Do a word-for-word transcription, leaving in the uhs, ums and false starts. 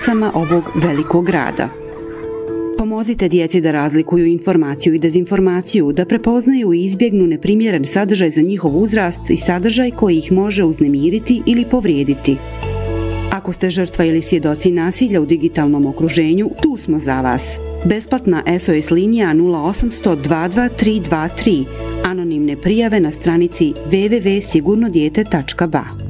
ulicama ovog velikog grada. Pomozite djeci da razlikuju informaciju i dezinformaciju, da prepoznaju i izbjegnu neprimjeren sadržaj za njihov uzrast i sadržaj koji ih može uznemiriti ili povrijediti. Ako ste žrtva ili svjedoci nasilja u digitalnom okruženju, tu smo za vas. Besplatna S O S linija nula osamsto dva dva tri dva tri, anonimne prijave na stranici w w w tačka sigurno dijete tačka b a.